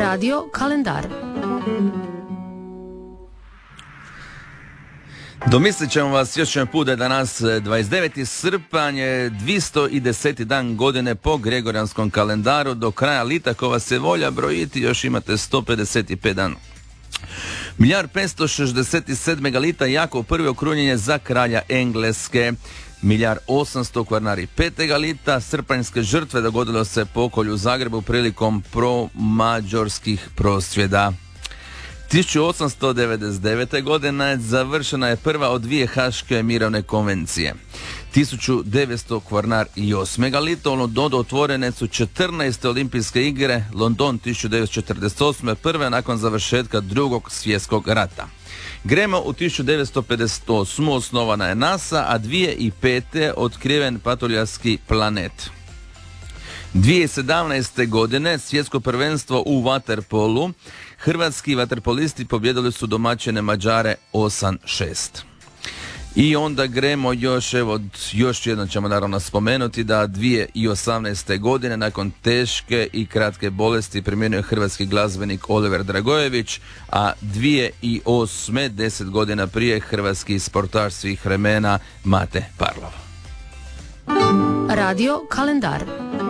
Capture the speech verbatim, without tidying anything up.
Radio kalendar. Domislit ćemo vas još jedan put da je danas dvadeset deveti srpanj, dvjesto deseti dan godine po Gregorijanskom kalendaru. Do kraja lita, ko vas se volja brojiti, još imate sto pedeset pet dana. Miljar petsto šezdeset sedam lita Jakov prvi okrunjen za kralja Engleske. Miljar osamsto kvarnari petega lita, srpanjske žrtve dogodilo se pokolj u Zagrebu prilikom promađorskih prosvjeda. tisuću osamsto devedeset devete. godine završena je prva od dvije haške mirovne konvencije. tisuću devetsto kvarnar i osmega lita, ono dodo otvorene su četrnaeste olimpijske igre, London tisuću devetsto četrdeset osme. prve nakon završetka drugog svjetskog rata. Gremo u tisuću devetsto pedeset osme. osnovana je NASA, a dvije tisuće pete. otkriven patoljarski planet. dvije tisuće sedamnaeste. godine svjetsko prvenstvo u vaterpolu. Hrvatski vaterpolisti pobjedili su domaćine Mađare osam šest. I onda gremo još, evo, još jednom ćemo naravno spomenuti da dvije tisuće osamnaeste. godine nakon teške i kratke bolesti preminuo hrvatski glazbenik Oliver Dragojević, a dvije tisuće osme. deset godina prije, hrvatski sportaš svih vremena Mate Parlov. Radio kalendar.